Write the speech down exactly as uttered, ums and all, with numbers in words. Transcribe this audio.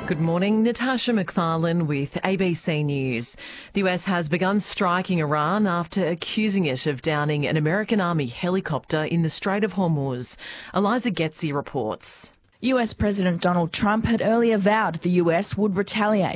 Good morning, Natasha McFarlane with A B C News. The U S has begun striking Iran after accusing it of downing an American Army helicopter in the Strait of Hormuz. Eliza Getzi reports. U S President Donald Trump had earlier vowed the U S would retaliate